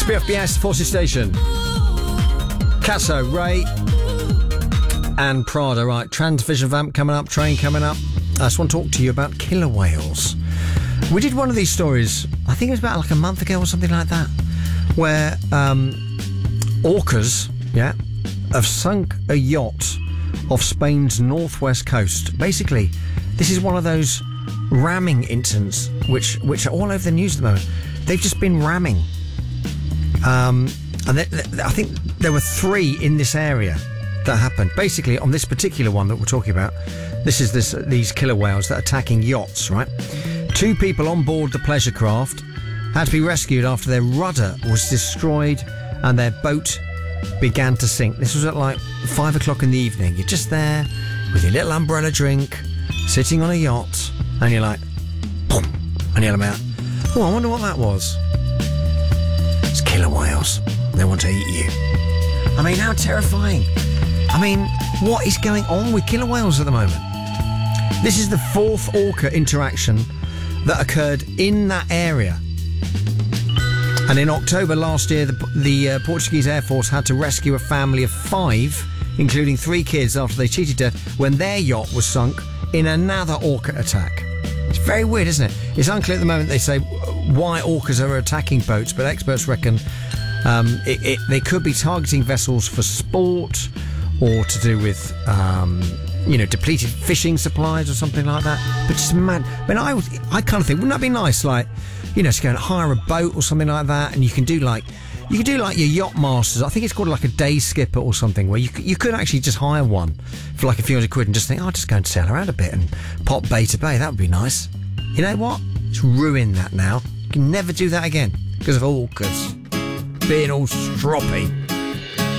BFBS, Forces Station. Casso, Ray, and Prada. Right, Transvision Vamp coming up, Train coming up. I just want to talk to you about killer whales. We did one of these stories, I think it was about like a month ago or something like that, where orcas, have sunk a yacht off Spain's northwest coast. Basically, this is one of those ramming incidents which are all over the news at the moment. They've just been ramming. And I think there were 3 in this area that happened. Basically, on this particular one that we're talking about, these killer whales that are attacking yachts, right? 2 people on board the pleasure craft had to be rescued after their rudder was destroyed and their boat began to sink. This was at like 5 o'clock in the evening. You're just there with your little umbrella drink, sitting on a yacht, and you're like, boom, and you let them out. Oh, I wonder what that was. It's killer whales. They want to eat you. I mean, how terrifying. I mean, what is going on with killer whales at the moment? This is the 4th orca interaction that occurred in that area. And in October last year, the Portuguese Air Force had to rescue a family of 5, including 3 kids, after they cheated death when their yacht was sunk in another orca attack. It's very weird, isn't it? It's unclear at the moment, they say, why orcas are attacking boats, but experts reckon they could be targeting vessels for sport or to do with, depleted fishing supplies or something like that. But just mad. I mean, I kind of think, wouldn't that be nice, like, to go and hire a boat or something like that, and you can do like your yacht masters. I think it's called like a day skipper or something, where you could actually just hire one for like a few £100 and just think, I'll just go and sail around a bit and pop bay to bay. That would be nice. You know what? It's ruined that now. You can never do that again because of orcas being all stroppy.